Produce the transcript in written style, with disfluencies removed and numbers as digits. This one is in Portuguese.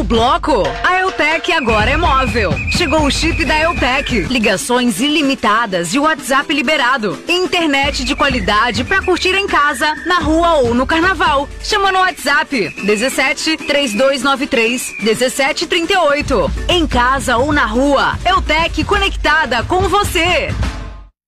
bloco? A Eutec agora é móvel. Chegou o chip da Eutec. Ligações ilimitadas e WhatsApp liberado. Internet de qualidade pra curtir em casa, na rua ou no carnaval. Chama no WhatsApp 17 3293 1738. Em casa ou na rua, Eutec conectada com você.